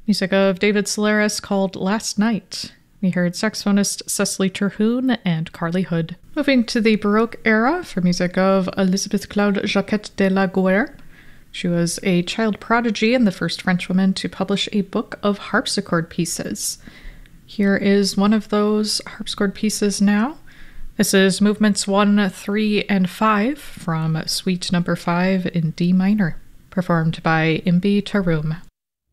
Music of David Solaris called Last Night. We heard saxophonist Cecily Terhune and Carly Hood. Moving to the Baroque era for music of Elizabeth Claude Jacquette de la Guerre. She was a child prodigy and the first French woman to publish a book of harpsichord pieces. Here is one of those harpsichord pieces now. This is movements 1, 3, and 5 from Suite Number 5 in D minor, performed by Imbi Taroum.